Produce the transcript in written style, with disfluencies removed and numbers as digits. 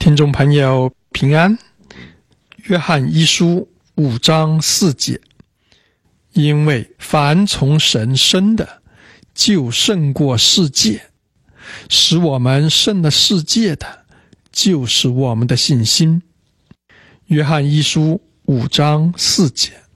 听众朋友平安。约翰一书5章4节，因为凡从神生的，就胜过世界，使我们胜了世界的，就是我们的信心。约翰一书5章4节。